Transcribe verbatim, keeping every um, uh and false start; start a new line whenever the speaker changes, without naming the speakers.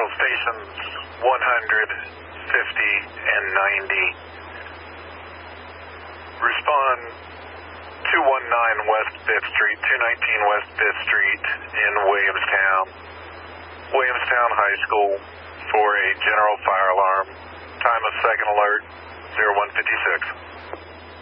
Central Stations one hundred, fifty, and ninety. Respond two one nine West Fifth Street, two nineteen West Fifth Street in Williamstown. Williamstown High School for a general fire alarm. Time of second alert, zero one fifty-six.